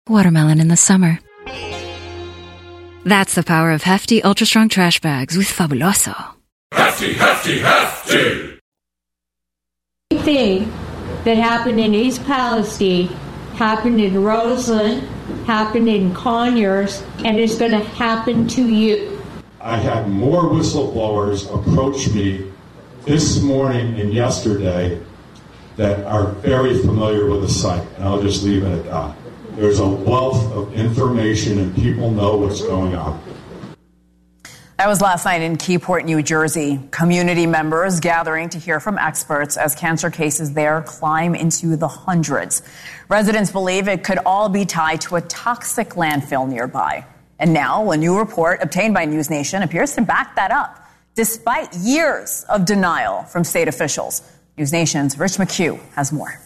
watermelon in the summer. That's the power of hefty, ultra-strong trash bags with Fabuloso. Hefty, hefty, hefty! Thing that happened in East Palestine happened in Roseland, happened in Conyers, and is going to happen to you. I had more whistleblowers approach me this morning and yesterday that are very familiar with the site, and I'll just leave it at that. There's a wealth of information and people know what's going on. That was last night in Keyport, New Jersey. Community members gathering to hear from experts as cancer cases there climb into the hundreds. Residents believe it could all be tied to a toxic landfill nearby. And now a new report obtained by NewsNation appears to back that up, despite years of denial from state officials. NewsNation's Rich McHugh has more.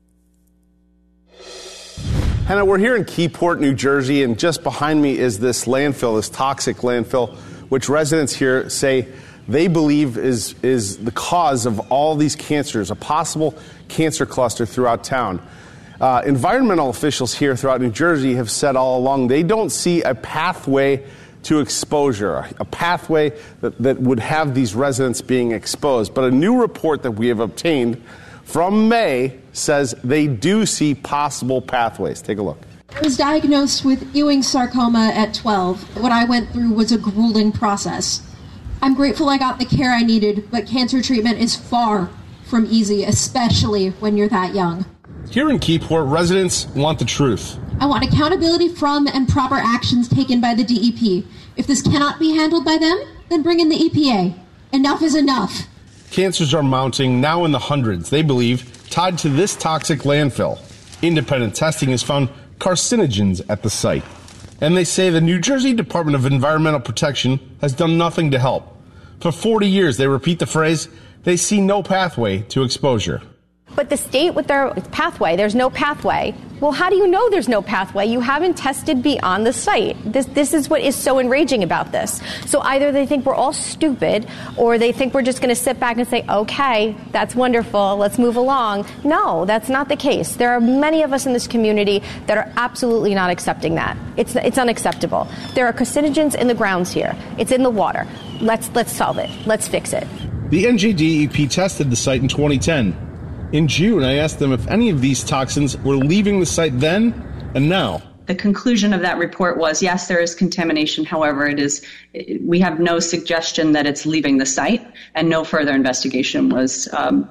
Hannah, we're here in Keyport, New Jersey, and just behind me is this landfill, this toxic landfill, which residents here say they believe is the cause of all these cancers, a possible cancer cluster throughout town. Environmental officials here throughout New Jersey have said all along they don't see a pathway to exposure, a pathway that would have these residents being exposed. But a new report that we have obtained from May says they do see possible pathways. Take a look. I was diagnosed with Ewing sarcoma at 12. What I went through was a grueling process. I'm grateful I got the care I needed, but cancer treatment is far from easy, especially when you're that young. Here in Keyport, residents want the truth. I want accountability from and proper actions taken by the DEP. If this cannot be handled by them, then bring in the EPA. Enough is enough. Cancers are mounting now in the hundreds, they believe, tied to this toxic landfill. Independent testing has found carcinogens at the site. And they say the New Jersey Department of Environmental Protection has done nothing to help. For 40 years, they repeat the phrase, they see no pathway to exposure. But the state with their pathway, there's no pathway. Well, how do you know there's no pathway? You haven't tested beyond the site. This is what is so enraging about this. So either they think we're all stupid, or they think we're just going to sit back and say, okay, that's wonderful, let's move along. No, that's not the case. There are many of us in this community that are absolutely not accepting that. It's unacceptable. There are carcinogens in the grounds here. It's in the water. Let's solve it. Let's fix it. The NJDEP tested the site in 2010. In June, I asked them if any of these toxins were leaving the site then and now. The conclusion of that report was, yes, there is contamination. However, we have no suggestion that it's leaving the site, and no further investigation was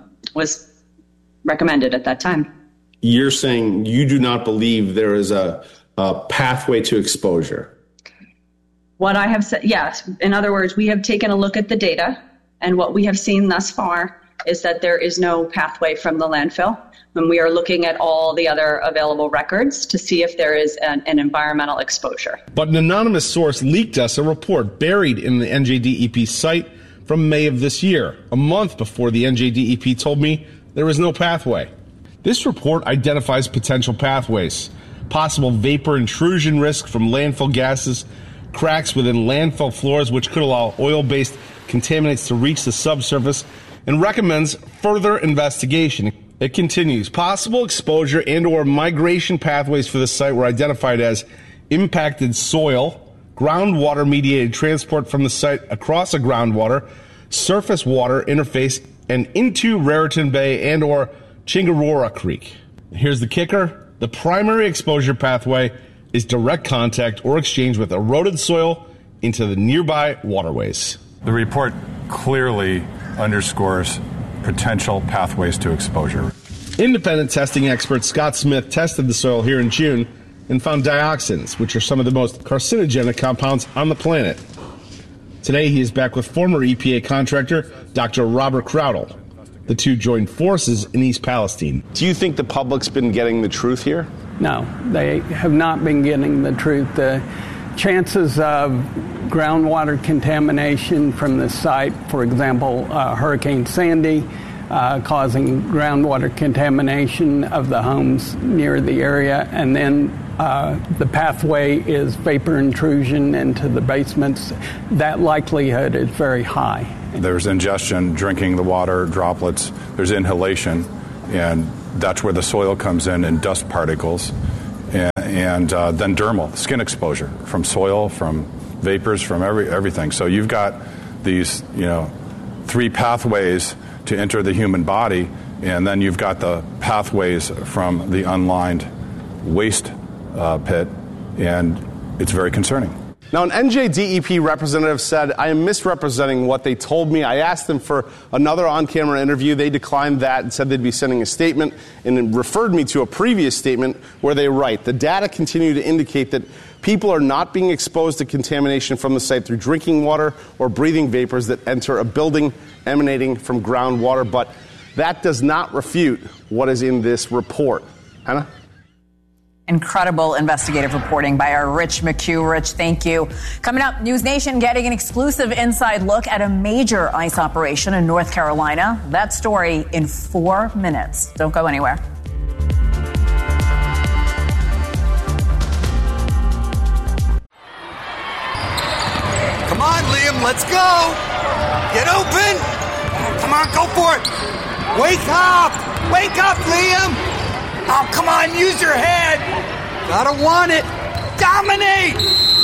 recommended at that time. You're saying you do not believe there is a pathway to exposure? What I have said, yes. In other words, we have taken a look at the data, and what we have seen thus far is that there is no pathway from the landfill. And we are looking at all the other available records to see if there is an environmental exposure. But an anonymous source leaked us a report buried in the NJDEP site from May of this year, a month before the NJDEP told me there was no pathway. This report identifies potential pathways, possible vapor intrusion risk from landfill gases, cracks within landfill floors which could allow oil-based contaminants to reach the subsurface, and recommends further investigation. It continues. Possible exposure and or migration pathways for the site were identified as impacted soil, groundwater-mediated transport from the site across a groundwater, surface water interface, and into Raritan Bay and or Chingarora Creek. Here's the kicker. The primary exposure pathway is direct contact or exchange with eroded soil into the nearby waterways. The report clearly underscores potential pathways to exposure. Independent testing expert Scott Smith tested the soil here in June and found dioxins, which are some of the most carcinogenic compounds on the planet. Today, he is back with former EPA contractor Dr. Robert Crowdell. The two joined forces in East Palestine. Do you think the public's been getting the truth here? No, they have not been getting the truth. The chances of groundwater contamination from the site, for example, Hurricane Sandy, causing groundwater contamination of the homes near the area, and then the pathway is vapor intrusion into the basements. That likelihood is very high. There's ingestion, drinking the water, droplets, there's inhalation, and that's where the soil comes in and dust particles. and then dermal, skin exposure from soil, from vapors, from everything. So you've got these, 3 pathways to enter the human body, and then you've got the pathways from the unlined waste pit, and it's very concerning. Now, an NJDEP representative said, I am misrepresenting what they told me. I asked them for another on-camera interview. They declined that and said they'd be sending a statement, and referred me to a previous statement where they write, the data continue to indicate that people are not being exposed to contamination from the site through drinking water or breathing vapors that enter a building emanating from groundwater. But that does not refute what is in this report. Hannah? Incredible investigative reporting by our Rich McHugh. Rich, thank you. Coming up, News Nation getting an exclusive inside look at a major ICE operation in North Carolina. That story in 4 minutes. Don't go anywhere. Come on, Liam, let's go. Get open. Come on, go for it. Wake up. Wake up, Liam. Oh, come on, use your head. Gotta want it. Dominate.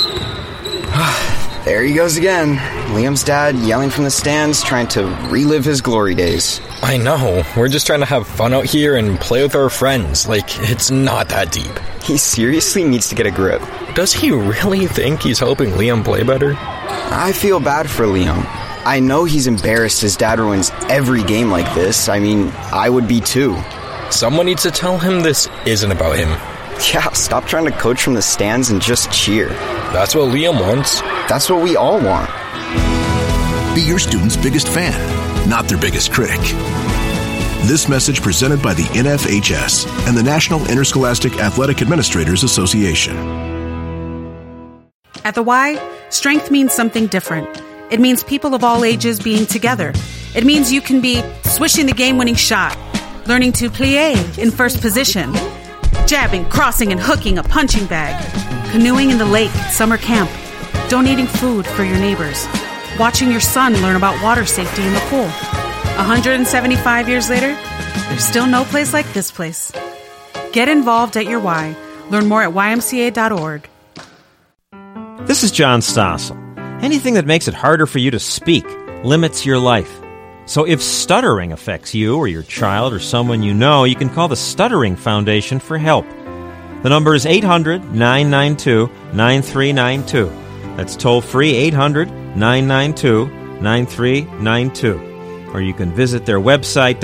There he goes again. Liam's dad yelling from the stands, trying to relive his glory days. I know. We're just trying to have fun out here and play with our friends. Like, it's not that deep. He seriously needs to get a grip. Does he really think he's helping Liam play better? I feel bad for Liam. I know he's embarrassed his dad ruins every game like this. I mean, I would be too. Someone needs to tell him this isn't about him. Yeah, stop trying to coach from the stands and just cheer. That's what Liam wants. That's what we all want. Be your student's biggest fan, not their biggest critic. This message presented by the NFHS and the National Interscholastic Athletic Administrators Association. At the Y, strength means something different. It means people of all ages being together. It means you can be swishing the game-winning shot, learning to plie in first position, jabbing, crossing, and hooking a punching bag, canoeing in the lake at summer camp, donating food for your neighbors, watching your son learn about water safety in the pool. 175 years later, there's still no place like this place. Get involved at your Y. Learn more at ymca.org. This is John Stossel. Anything that makes it harder for you to speak limits your life. So if stuttering affects you or your child or someone you know, you can call the Stuttering Foundation for help. The number is 800-992-9392. That's toll-free 800-992-9392. Or you can visit their website,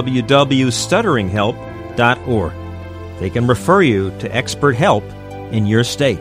www.stutteringhelp.org. They can refer you to expert help in your state.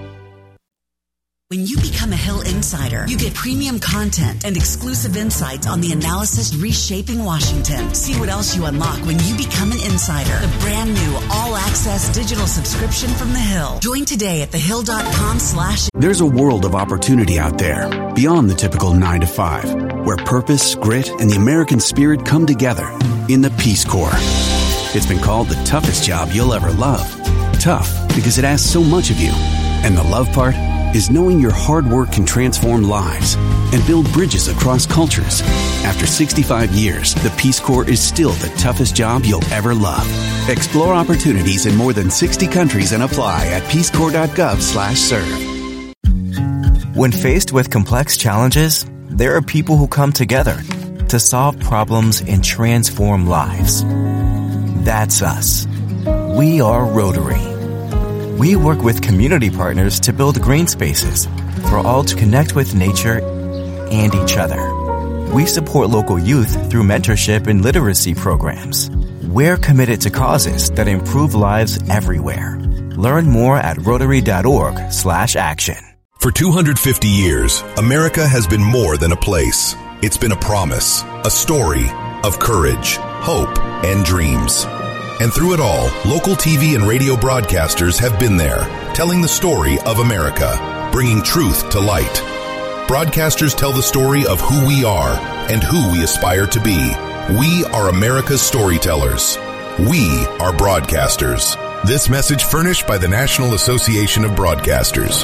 When you become a Hill Insider, you get premium content and exclusive insights on the analysis reshaping Washington. See what else you unlock when you become an insider. The brand new all-access digital subscription from The Hill. Join today at thehill.com/. There's a world of opportunity out there, beyond the typical 9 to 5, where purpose, grit, and the American spirit come together in the Peace Corps. It's been called the toughest job you'll ever love. Tough because it asks so much of you. And the love part is knowing your hard work can transform lives and build bridges across cultures. After 65 years, the Peace Corps is still the toughest job you'll ever love. Explore opportunities in more than 60 countries and apply at peacecorps.gov/serve. When faced with complex challenges, there are people who come together to solve problems and transform lives. That's us. We are Rotary. We work with community partners to build green spaces for all to connect with nature and each other. We support local youth through mentorship and literacy programs. We're committed to causes that improve lives everywhere. Learn more at Rotary.org/action. For 250 years, America has been more than a place. It's been a promise, a story of courage, hope, and dreams. And through it all, local TV and radio broadcasters have been there, telling the story of America, bringing truth to light. Broadcasters tell the story of who we are and who we aspire to be. We are America's storytellers. We are broadcasters. This message furnished by the National Association of Broadcasters.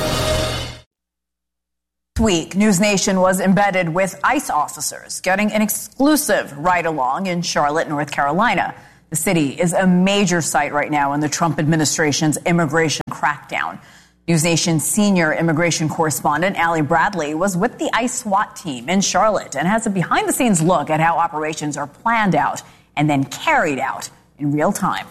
This week, News Nation was embedded with ICE officers, getting an exclusive ride-along in Charlotte, North Carolina. The city is a major site right now in the Trump administration's immigration crackdown. NewsNation senior immigration correspondent Allie Bradley was with the ICE SWAT team in Charlotte and has a behind-the-scenes look at how operations are planned out and then carried out in real time.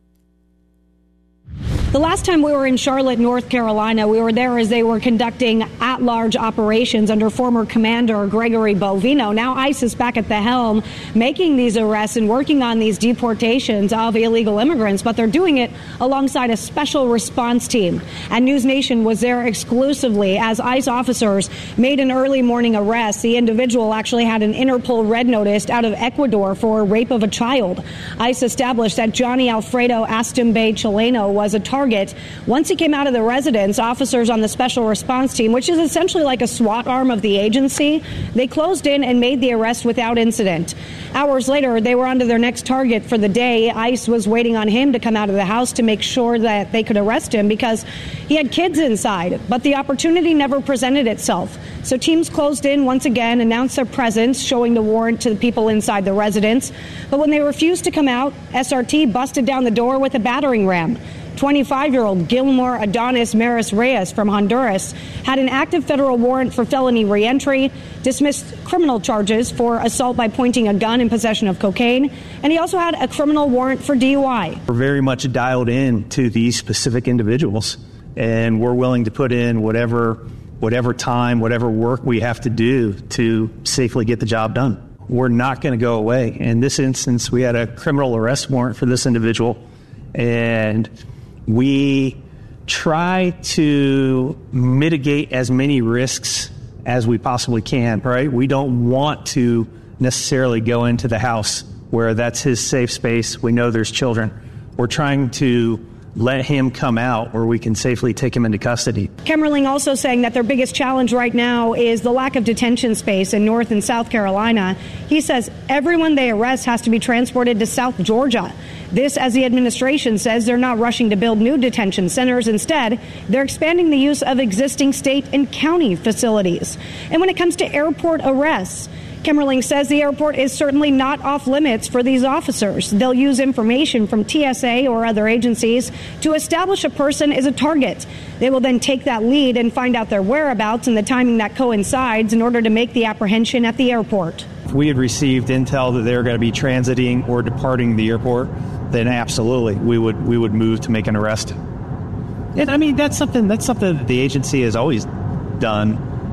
The last time we were in Charlotte, North Carolina, we were there as they were conducting at-large operations under former Commander Gregory Bovino. Now ICE is back at the helm, making these arrests and working on these deportations of illegal immigrants, but they're doing it alongside a special response team. And NewsNation was there exclusively as ICE officers made an early morning arrest. The individual actually had an Interpol red notice out of Ecuador for rape of a child. ICE established that Johnny Alfredo Astombe Chileno was a target. Once he came out of the residence, officers on the special response team, which is essentially like a SWAT arm of the agency, they closed in and made the arrest without incident. Hours later, they were on to their next target for the day. ICE was waiting on him to come out of the house to make sure that they could arrest him because he had kids inside. But the opportunity never presented itself. So teams closed in once again, announced their presence, showing the warrant to the people inside the residence. But when they refused to come out, SRT busted down the door with a battering ram. 25-year-old Gilmore Adonis Maris Reyes from Honduras had an active federal warrant for felony reentry, dismissed criminal charges for assault by pointing a gun in possession of cocaine, and he also had a criminal warrant for DUI. We're very much dialed in to these specific individuals, and we're willing to put in whatever time, whatever work we have to do to safely get the job done. We're not going to go away. In this instance, we had a criminal arrest warrant for this individual, and we try to mitigate as many risks as we possibly can, right? We don't want to necessarily go into the house where that's his safe space. We know there's children. We're trying to let him come out where we can safely take him into custody. Kemmerling also saying that their biggest challenge right now is the lack of detention space in North and South Carolina. He says everyone they arrest has to be transported to South Georgia. This, as the administration says, they're not rushing to build new detention centers. Instead, they're expanding the use of existing state and county facilities. And when it comes to airport arrests, Kemmerling says the airport is certainly not off limits for these officers. They'll use information from TSA or other agencies to establish a person is a target. They will then take that lead and find out their whereabouts and the timing that coincides in order to make the apprehension at the airport. If we had received intel that they were going to be transiting or departing the airport, then absolutely we would move to make an arrest. And I mean, that's something that the agency has always done.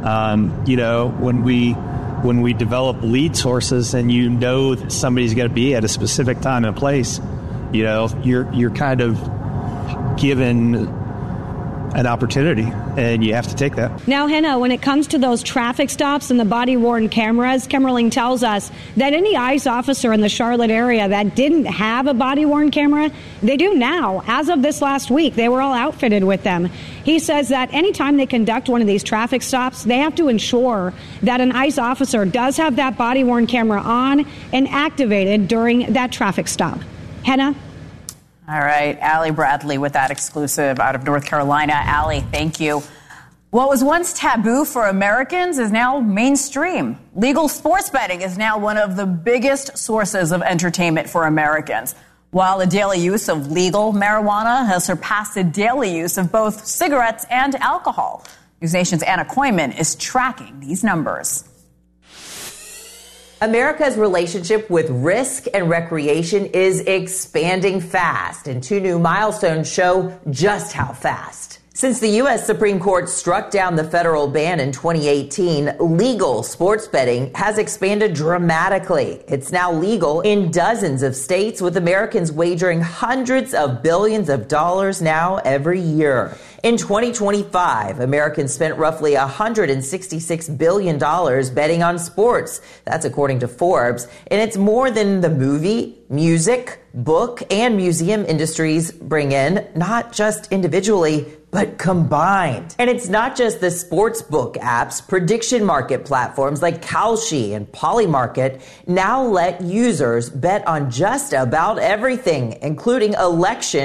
When we develop lead sources and you know that somebody's going to be at a specific time and place, you're kind of given an opportunity, and you have to take that. Now, Henna, when it comes to those traffic stops and the body-worn cameras, Kemmerling tells us that any ICE officer in the Charlotte area that didn't have a body-worn camera, they do now. As of this last week, they were all outfitted with them. He says that anytime they conduct one of these traffic stops, they have to ensure that an ICE officer does have that body-worn camera on and activated during that traffic stop. Henna? All right, Allie Bradley with that exclusive out of North Carolina. Allie, thank you. What was once taboo for Americans is now mainstream. Legal sports betting is now one of the biggest sources of entertainment for Americans, while the daily use of legal marijuana has surpassed the daily use of both cigarettes and alcohol. NewsNation's Anna Koyman is tracking these numbers. America's relationship with risk and recreation is expanding fast, and two new milestones show just how fast. Since the U.S. Supreme Court struck down the federal ban in 2018, legal sports betting has expanded dramatically. It's now legal in dozens of states, with Americans wagering hundreds of billions of dollars now every year. In 2025, Americans spent roughly $166 billion betting on sports. That's according to Forbes. And it's more than the movie, music, book, and museum industries bring in, not just individually, but combined. And it's not just the sports book apps. Prediction market platforms like Kalshi and Polymarket now let users bet on just about everything, including elections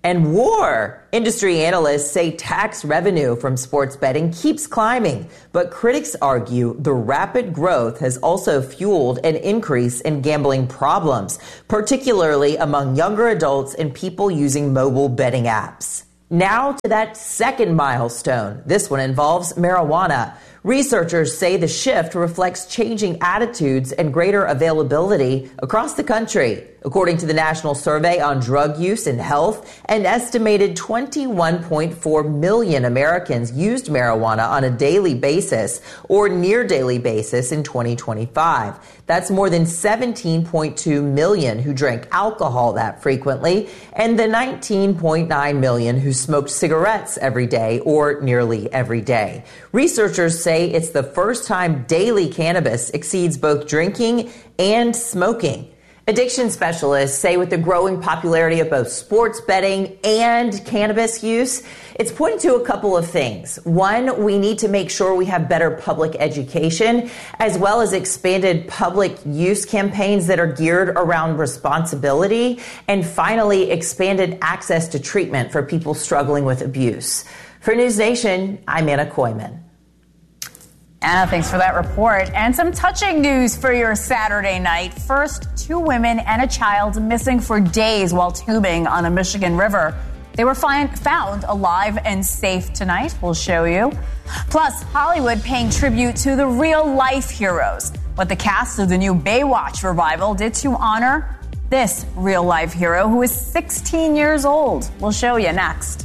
And war. Industry analysts say tax revenue from sports betting keeps climbing, but critics argue the rapid growth has also fueled an increase in gambling problems, particularly among younger adults and people using mobile betting apps. Now to that second milestone. This one involves marijuana. Researchers say the shift reflects changing attitudes and greater availability across the country. According to the National Survey on Drug Use and Health, an estimated 21.4 million Americans used marijuana on a daily basis or near daily basis in 2025. That's more than 17.2 million who drank alcohol that frequently, and the 19.9 million who smoked cigarettes every day or nearly every day. Researchers say it's the first time daily cannabis exceeds both drinking and smoking. Addiction specialists say with the growing popularity of both sports betting and cannabis use, it's pointing to a couple of things. One, we need to make sure we have better public education, as well as expanded public use campaigns that are geared around responsibility. And finally, expanded access to treatment for people struggling with abuse. For News Nation, I'm Anna Koyman. Anna, thanks for that report. And some touching news for your Saturday night. First, 2 women and a child missing for days while tubing on a Michigan river. They were found alive and safe tonight. We'll show you. Plus, Hollywood paying tribute to the real-life heroes. What the cast of the new Baywatch revival did to honor this real-life hero who is 16 years old. We'll show you next.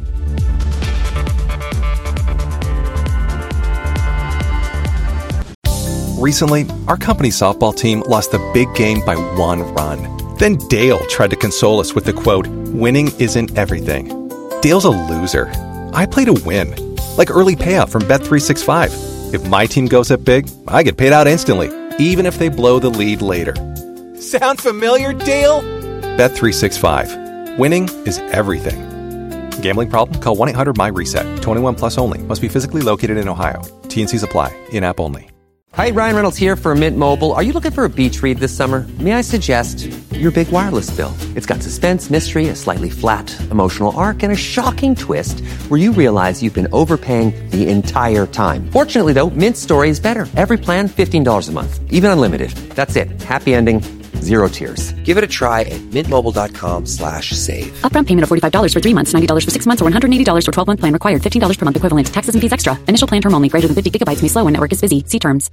Recently, our company softball team lost the big game by 1 run. Then Dale tried to console us with the quote, "Winning isn't everything." Dale's a loser. I play to win, like early payout from Bet365. If my team goes up big, I get paid out instantly, even if they blow the lead later. Sound familiar, Dale? Bet365. Winning is everything. Gambling problem? Call 1-800-MY-RESET. 21 plus only. Must be physically located in Ohio. T&Cs apply. In-app only. Hi, Ryan Reynolds here for Mint Mobile. Are you looking for a beach read this summer? May I suggest your big wireless bill? It's got suspense, mystery, a slightly flat, emotional arc, and a shocking twist where you realize you've been overpaying the entire time. Fortunately, though, Mint's story is better. Every plan, $15 a month. Even unlimited. That's it. Happy ending. Zero tears. Give it a try at mintmobile.com/save. Upfront payment of $45 for 3 months, $90 for 6 months, or $180 for 12-month plan required. $15 per month equivalent. Taxes and fees extra. Initial plan term only. Greater than 50 gigabytes may slow when network is busy. See terms.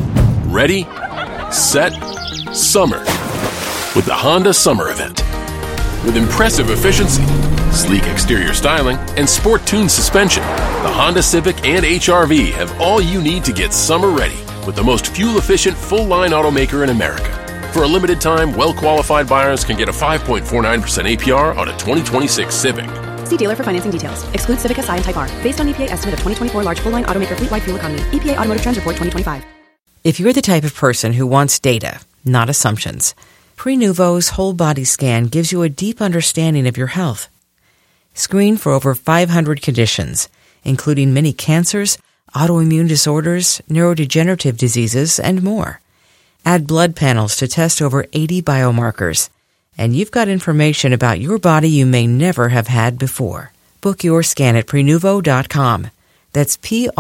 Ready, set, summer. With the Honda Summer Event. With impressive efficiency, sleek exterior styling, and sport-tuned suspension, the Honda Civic and HR-V have all you need to get summer ready with the most fuel-efficient full-line automaker in America. For a limited time, well-qualified buyers can get a 5.49% APR on a 2026 Civic. See dealer for financing details. Exclude Civic Si and Type R. Based on EPA estimate of 2024 large full-line automaker fleet-wide fuel economy. EPA Automotive Trends Report 2025. If you're the type of person who wants data, not assumptions, Prenuvo's whole body scan gives you a deep understanding of your health. Screen for over 500 conditions, including many cancers, autoimmune disorders, neurodegenerative diseases, and more. Add blood panels to test over 80 biomarkers, and you've got information about your body you may never have had before. Book your scan at Prenuvo.com. That's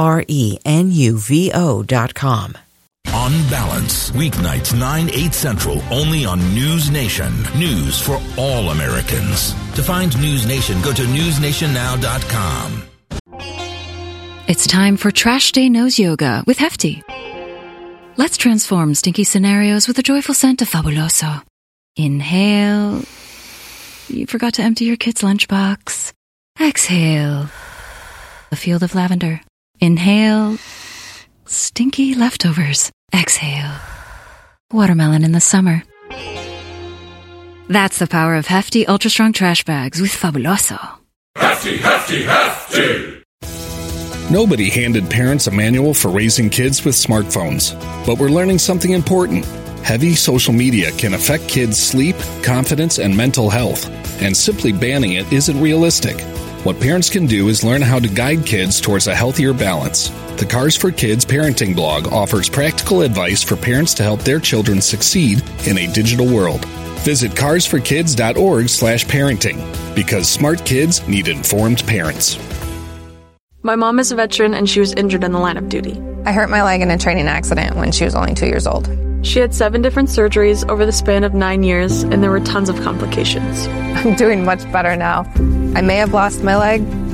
Prenuvo.com. On Balance, weeknights 9/8 Central, only on News Nation. News for all Americans. To find News Nation, go to newsnationnow.com. It's time for Trash Day Nose Yoga with Hefty. Let's transform stinky scenarios with the joyful scent of Fabuloso. Inhale. You forgot to empty your kid's lunchbox. Exhale. A field of lavender. Inhale. Stinky leftovers. Exhale. Watermelon in the summer. That's the power of Hefty Ultra Strong Trash Bags with Fabuloso. Hefty, hefty, hefty! Nobody handed parents a manual for raising kids with smartphones. But we're learning something important. Heavy social media can affect kids' sleep, confidence, and mental health. And simply banning it isn't realistic. What parents can do is learn how to guide kids towards a healthier balance. The Cars for Kids parenting blog offers practical advice for parents to help their children succeed in a digital world. Visit carsforkids.org/parenting, because smart kids need informed parents. My mom is a veteran and she was injured in the line of duty. I hurt my leg in a training accident when she was only 2 years old. She had 7 different surgeries over the span of 9 years, and there were tons of complications. I'm doing much better now. I may have lost my leg,